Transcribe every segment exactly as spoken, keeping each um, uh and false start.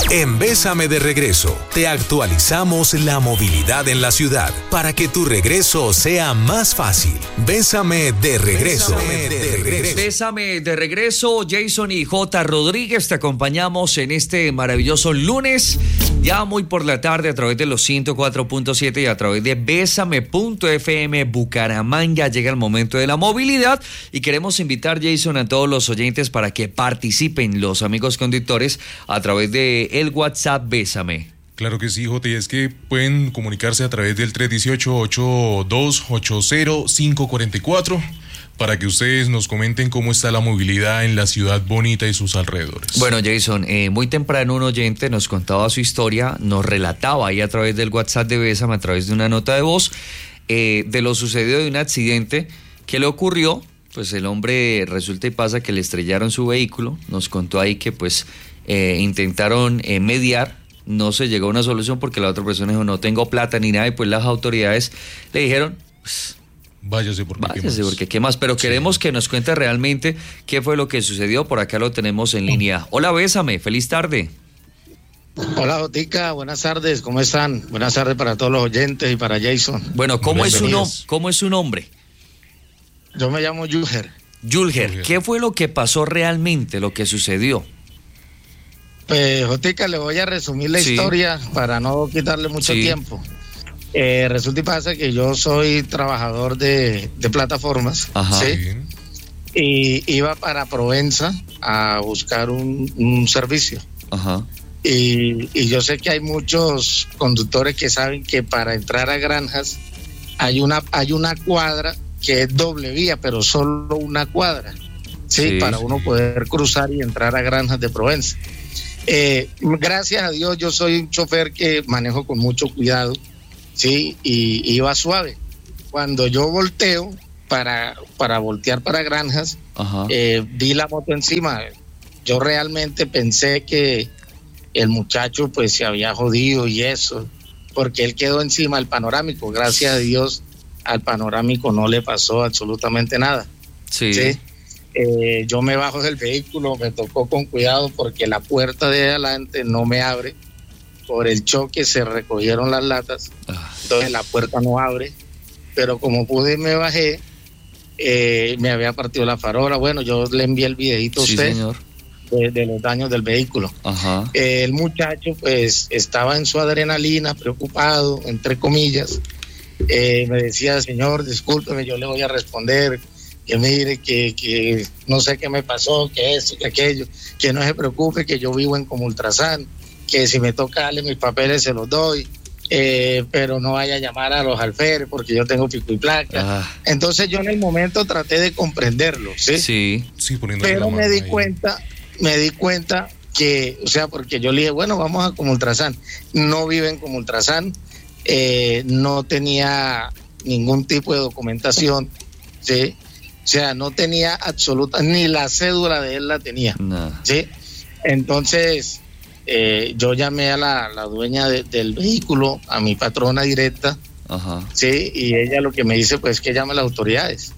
En Bésame de Regreso, te actualizamos la movilidad en la ciudad para que tu regreso sea más fácil. Bésame de Regreso. Bésame de Regreso. Bésame de Regreso. Jason y J. Rodríguez, te acompañamos en este maravilloso lunes, ya muy por la tarde, a través de los ciento cuatro punto siete y a través de bésame punto efe eme Bucaramanga. Llega el momento de la movilidad y queremos invitar, Jason, a todos los oyentes para que participen, los amigos conductores, a través de el WhatsApp Bésame. Claro que sí, Jota, y es que pueden comunicarse a través del tres uno ocho, ocho dos ocho cero, cinco cuatro cuatro para que ustedes nos comenten cómo está la movilidad en la ciudad bonita y sus alrededores. Bueno, Jason, eh, muy temprano un oyente nos contaba su historia, nos relataba ahí a través del WhatsApp de Bésame, a través de una nota de voz, eh, de lo sucedido de un accidente que le ocurrió. Pues el hombre resulta y pasa que le estrellaron su vehículo, nos contó ahí que pues eh, intentaron eh, mediar, no se llegó a una solución porque la otra persona dijo no tengo plata ni nada, y pues las autoridades le dijeron pues, váyase porque váyase qué más. porque qué más, pero sí. Queremos que nos cuente realmente qué fue lo que sucedió. Por acá lo tenemos en línea. Hola, Bésame, feliz tarde. Hola, Jotica, buenas tardes, ¿cómo están? Buenas tardes para todos los oyentes y para Jason. Bueno, ¿cómo es su no, cómo es su nombre? Yo me llamo Yulger. Yulger, ¿qué fue lo que pasó realmente, lo que sucedió? Pues, Jotica, le voy a resumir la sí. historia para no quitarle mucho sí. tiempo. Eh, resulta y pasa que yo soy trabajador de, de plataformas. Ajá. ¿Sí? Y iba para Provenza a buscar un, un servicio. Ajá. Y, y yo sé que hay muchos conductores que saben que para entrar a Granjas hay una, hay una cuadra que es doble vía, pero solo una cuadra, ¿sí? Sí, para uno poder cruzar y entrar a Granjas de Provenza. Eh, gracias a Dios yo soy un chofer que manejo con mucho cuidado, ¿sí? Y, y iba suave. Cuando yo volteo para, para voltear para Granjas, eh, vi la moto encima. Yo realmente pensé que el muchacho pues se había jodido y eso, porque él quedó encima del panorámico. Gracias a Dios al panorámico no le pasó absolutamente nada. Sí. ¿Sí? Eh, yo me bajo del vehículo, me tocó con cuidado porque la puerta de adelante no me abre. Por el choque se recogieron las latas, ah. entonces la puerta no abre. Pero como pude me bajé, eh, me había partido la farola. Bueno, yo le envié el videito a sí, usted señor. De, de los daños del vehículo. Ajá. Eh, el muchacho pues estaba en su adrenalina, preocupado, entre comillas. Eh, me decía, señor, discúlpeme, yo le voy a responder que mire, que, que no sé qué me pasó, que esto, que aquello, que no se preocupe, que yo vivo en Comultrasan, que si me toca darle mis papeles se los doy, eh, pero no vaya a llamar a los alférez porque yo tengo pico y placa. Ah. Entonces yo en el momento traté de comprenderlo, ¿sí? Sí. sí pero me di ahí. cuenta, me di cuenta que, o sea, porque yo le dije, bueno, vamos a Comultrasan, no vive en Comultrasan. Eh, no tenía ningún tipo de documentación, ¿sí? O sea, no tenía absoluta, ni la cédula de él la tenía, no. ¿Sí? Entonces, eh, yo llamé a la, la dueña de, del vehículo, a mi patrona directa, Ajá. ¿sí? Y ella lo que me dice, pues, que llame a las autoridades.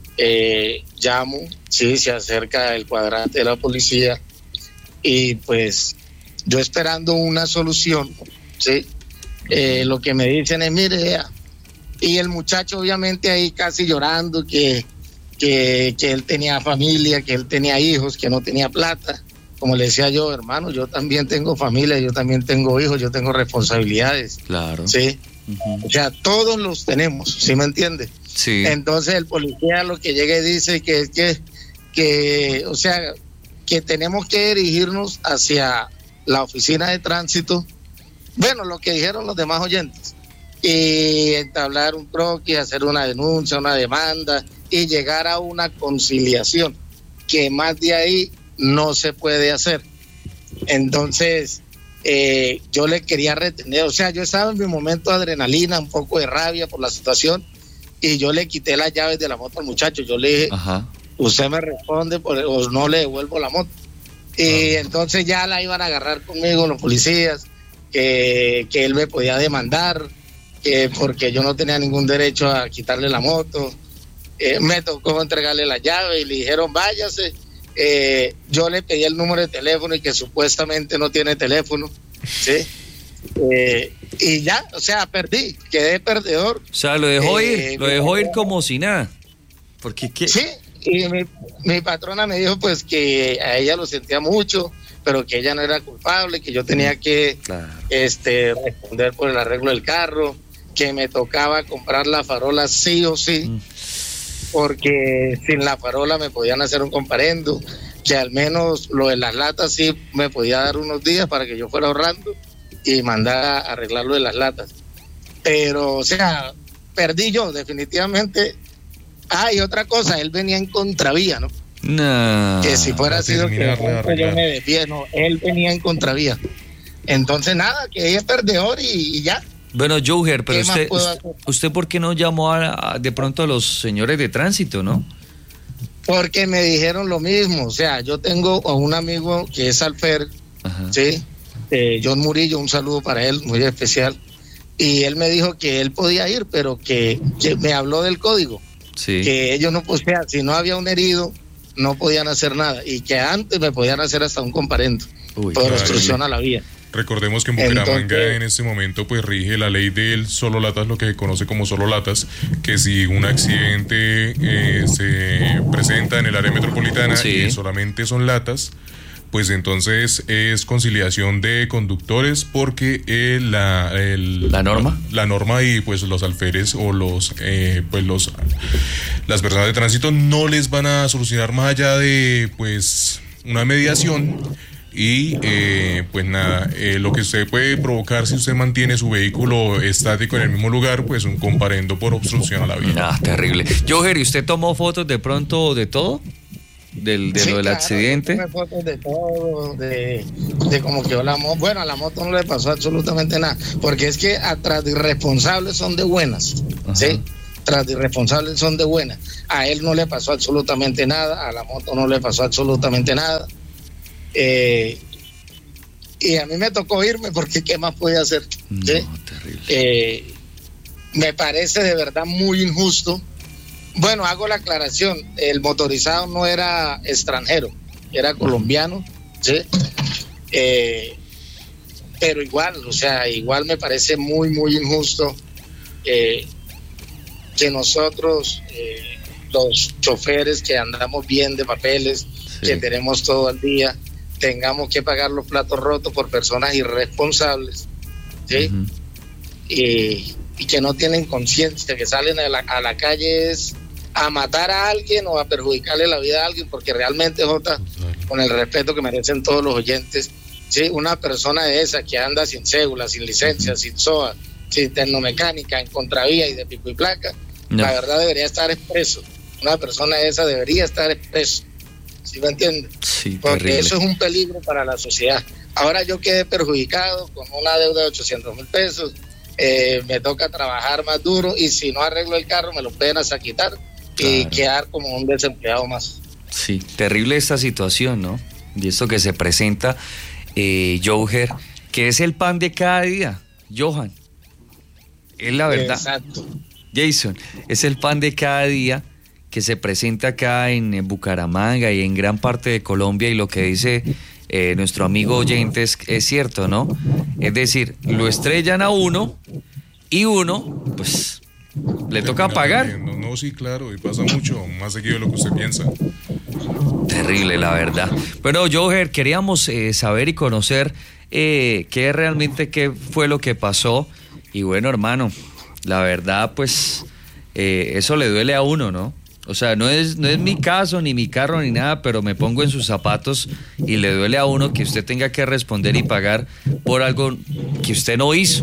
Eh, llamo, sí, se acerca el cuadrante de la policía y, pues, yo esperando una solución, ¿sí? Eh, lo que me dicen es, mire, y el muchacho obviamente ahí casi llorando que, que, que él tenía familia, que él tenía hijos, que no tenía plata. Como le decía yo, hermano, yo también tengo familia, yo también tengo hijos, yo tengo responsabilidades. Claro. Sí. Uh-huh. O sea, todos los tenemos, ¿sí me entiende? Sí. Entonces el policía lo que llega y dice que, que, que, o sea, que tenemos que dirigirnos hacia la oficina de tránsito. Bueno, lo que dijeron los demás oyentes, y entablar un croquis, hacer una denuncia, una demanda y llegar a una conciliación, que más de ahí no se puede hacer. Entonces, eh, yo le quería retener, o sea, yo estaba en mi momento de adrenalina, un poco de rabia por la situación, y yo le quité las llaves de la moto al muchacho. Yo le dije, Ajá. usted me responde por, o no le devuelvo la moto. Y Ajá. entonces ya la iban a agarrar conmigo los policías. Que, que él me podía demandar, que porque yo no tenía ningún derecho a quitarle la moto. Eh, me tocó entregarle la llave y le dijeron váyase, eh, yo le pedí el número de teléfono y que supuestamente no tiene teléfono, ¿sí? Eh, y ya, o sea, perdí, quedé perdedor. O sea, lo dejó eh, ir, lo dejó ir como si nada. Porque ¿qué? Sí, y mi, mi patrona me dijo pues que a ella lo sentía mucho, pero que ella no era culpable, que yo tenía que claro. este, responder por el arreglo del carro, que me tocaba comprar la farola sí o sí, mm. porque sin la farola me podían hacer un comparendo, que al menos lo de las latas sí me podía dar unos días para que yo fuera ahorrando y mandar a arreglar lo de las latas. Pero, o sea, perdí yo, definitivamente. Ah, y otra cosa, él venía en contravía, ¿no? No. Que si fuera sido que yo me desvié, no, él venía en contravía. Entonces, nada, que ella es perdedor y, y ya. Bueno, Jouher, pero usted, usted, usted, ¿por qué no llamó a, a, de pronto a los señores de tránsito, no? Porque me dijeron lo mismo, o sea, yo tengo a un amigo que es alfer, Ajá. ¿sí? Eh, John Murillo, un saludo para él, muy especial, y él me dijo que él podía ir, pero que, que me habló del código, sí. que ellos no, o sea, si no había un herido, no podían hacer nada, y que antes me podían hacer hasta un comparendo Uy, por obstrucción a la vía. Recordemos que en Bucaramanga Entonces, en este momento pues rige la ley del solo latas, lo que se conoce como solo latas, que si un accidente eh, se presenta en el área metropolitana sí. y solamente son latas, pues entonces es conciliación de conductores porque eh, la el, la norma la, la norma y pues los alférez o los eh, pues los las personas de tránsito no les van a solucionar más allá de pues una mediación. Y eh, pues nada, eh, lo que usted puede provocar si usted mantiene su vehículo estático en el mismo lugar, pues un comparendo por obstrucción a la vía. Ah, terrible. Jouher, ¿y usted tomó fotos de pronto de todo? Del, de sí, lo del claro, accidente. Tomé fotos de todo, de, de como que la moto, bueno, a la moto no le pasó absolutamente nada, porque es que atrás de irresponsables son de buenas, Ajá. ¿sí? Tras de irresponsables son de buenas. A él no le pasó absolutamente nada, a la moto no le pasó absolutamente nada. Eh, y a mí me tocó irme porque qué más podía hacer. No, ¿sí? terrible. Eh, me parece de verdad muy injusto. Bueno, hago la aclaración, el motorizado no era extranjero, era colombiano, ¿sí? Eh, pero igual, o sea, igual me parece muy, muy injusto eh, que nosotros, eh, los choferes que andamos bien de papeles, sí. que tenemos todo al día, tengamos que pagar los platos rotos por personas irresponsables, ¿sí? Uh-huh. y, y que no tienen conciencia, que salen a la, a la calle es a matar a alguien o a perjudicarle la vida a alguien, porque realmente, Jota, uh-huh. con el respeto que merecen todos los oyentes, ¿sí? Una persona de esa que anda sin cédula, sin licencia, uh-huh. sin S O A, sin tecnomecánica, en contravía y de pico y placa, no. la verdad debería estar expreso. Una persona de esa debería estar expreso. ¿Sí me entiendes? Sí, porque terrible. Eso es un peligro para la sociedad. Ahora yo quedé perjudicado con una deuda de ochocientos mil pesos, eh, me toca trabajar más duro y si no arreglo el carro me lo pueden hasta quitar claro. y quedar como un desempleado más. Sí, terrible esta situación, ¿no? Y esto que se presenta, eh, Jouher, que es el pan de cada día, Johan. Es la verdad. Exacto. Jason, es el pan de cada día que se presenta acá en Bucaramanga y en gran parte de Colombia, y lo que dice eh, nuestro amigo oyente es, es cierto, ¿no? Es decir, lo estrellan a uno y uno, pues, le toca pagar. No, no, sí, claro, y pasa mucho, más seguido de lo que usted piensa. Terrible, la verdad. Bueno, Jouher, queríamos eh, saber y conocer eh, qué realmente qué fue lo que pasó, y bueno, hermano, la verdad, pues, eh, eso le duele a uno, ¿no? O sea, no es, no es mi caso, ni mi carro, ni nada, pero me pongo en sus zapatos y le duele a uno que usted tenga que responder y pagar por algo que usted no hizo.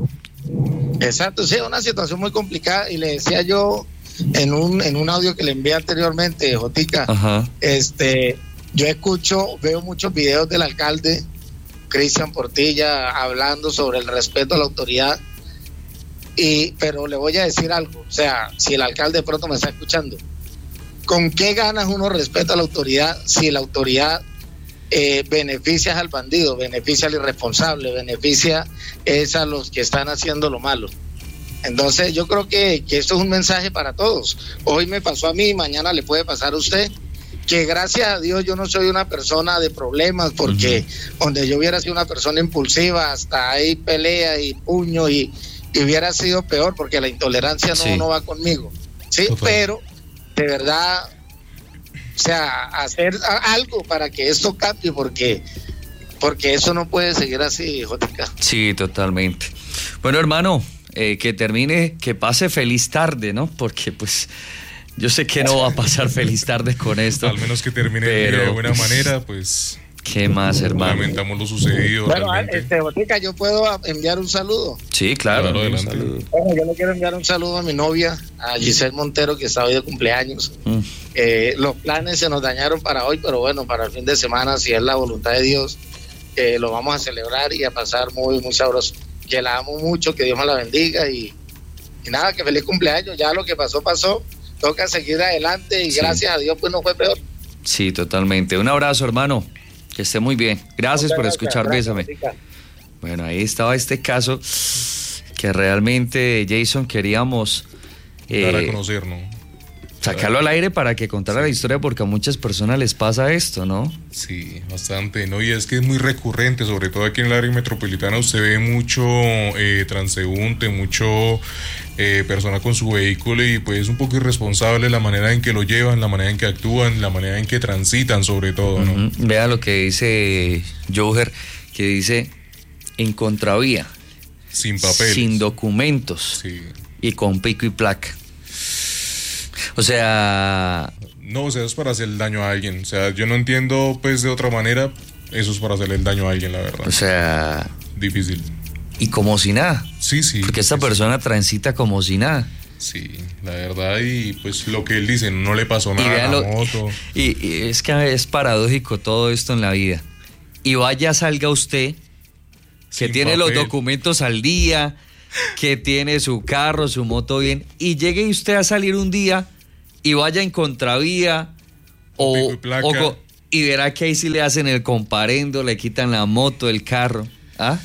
Exacto, sí, es una situación muy complicada, y le decía yo en un, en un audio que le envié anteriormente, Jotica, Ajá. este, yo escucho, veo muchos videos del alcalde Cristian Portilla hablando sobre el respeto a la autoridad. Y, pero le voy a decir algo, o sea, si el alcalde de pronto me está escuchando, ¿con qué ganas uno respeta a la autoridad si la autoridad eh, beneficia al bandido, beneficia al irresponsable, beneficia es a los que están haciendo lo malo? Entonces yo creo que, que esto es un mensaje para todos. Hoy me pasó a mí, mañana le puede pasar a usted, que gracias a Dios yo no soy una persona de problemas, porque uh-huh. donde yo hubiera sido una persona impulsiva, hasta ahí pelea y puño y, y hubiera sido peor, porque la intolerancia no, sí. no va conmigo, sí, Total. Pero de verdad, o sea, hacer algo para que esto cambie, porque porque eso no puede seguir así, Jotica. Sí, totalmente. Bueno, hermano, eh, que termine, que pase feliz tarde, ¿no? Porque pues yo sé que no va a pasar feliz tarde con esto. Al menos que termine pero, el día de buena manera, pues... ¿Qué más, hermano? Lamentamos lo sucedido. Bueno, realmente. este, Botica, ¿yo puedo enviar un saludo? Sí, claro. claro un saludo. Bueno, yo le quiero enviar un saludo a mi novia, a Giselle Montero, que está hoy de cumpleaños. Mm. Eh, los planes se nos dañaron para hoy, pero bueno, para el fin de semana, si es la voluntad de Dios, eh, lo vamos a celebrar y a pasar muy, muy sabroso. Que la amo mucho, que Dios me la bendiga y, y nada, que feliz cumpleaños. Ya lo que pasó, pasó. Toca seguir adelante y sí. gracias a Dios pues no fue peor. Sí, totalmente. Un abrazo, hermano. Que esté muy bien. Gracias Muchas por gracias, escuchar gracias, Bésame. Chica. Bueno, ahí estaba este caso que realmente, Jason, queríamos eh, dar a conocer, ¿no? Sacarlo al aire para que contara sí. la historia, porque a muchas personas les pasa esto, ¿no? Sí, bastante, ¿no? Y es que es muy recurrente, sobre todo aquí en el área metropolitana, usted ve mucho eh, transeúnte, mucho eh, persona con su vehículo y pues es un poco irresponsable la manera en que lo llevan, la manera en que actúan, la manera en que transitan sobre todo, ¿no? Uh-huh. Vea lo que dice Joher, que dice en contravía. Sin papeles. Sin documentos. Sí. Y con pico y placa. O sea... No, o sea, es para hacer el daño a alguien. O sea, yo no entiendo, pues, de otra manera, eso es para hacerle el daño a alguien, la verdad. O sea... Difícil. Y como si nada. Sí, sí. Porque esta sí, persona sí. transita como si nada. Sí, la verdad, y pues lo que él dice, no le pasó nada a la moto. Y, y es que es paradójico todo esto en la vida. Y vaya, salga usted, que Sin tiene papel. Los documentos al día, que tiene su carro, su moto bien, y llegue usted a salir un día y vaya en contravía o, y, o y verá que ahí sí le hacen el comparendo, le quitan la moto, el carro. ¿Ah?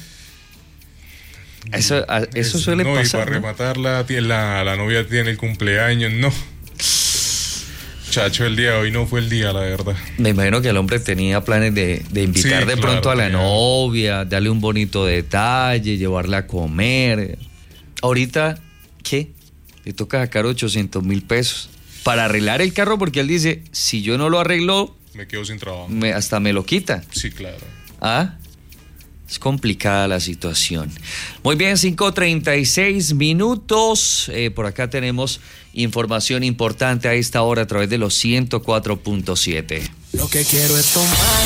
Eso, eso suele no, pasar. Y para ¿no? rematarla, la, la novia tiene el cumpleaños, no. Chacho, el día de hoy no fue el día, la verdad. Me imagino que el hombre tenía planes de, de invitar sí, de claro, pronto a la tenía. novia, darle un bonito detalle, llevarla a comer. Ahorita, ¿qué? Le toca sacar ochocientos mil pesos para arreglar el carro, porque él dice, si yo no lo arreglo, me quedo sin trabajo. Me, hasta me lo quita. Sí, claro. ¿Ah? Es complicada la situación. Muy bien, cinco treinta y seis minutos. Eh, por acá tenemos información importante a esta hora a través de los ciento cuatro punto siete. Lo que quiero es tomar